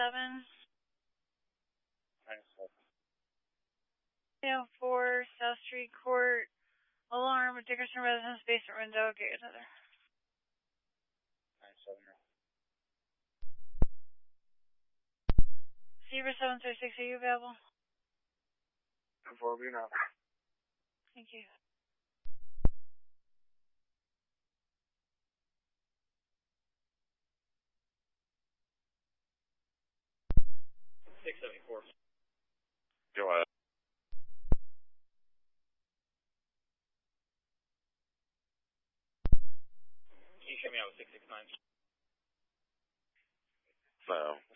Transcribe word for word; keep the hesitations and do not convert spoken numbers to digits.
Seven. Nine seven. Yeah, four South Street Court. Alarm at Dickerson Residence basement window. Get another. Nine seven. Zebra seven thirty six. Are you available? Before we know. Thank you. Six seventy four. Go ahead. Can you show me out with six six nine? So.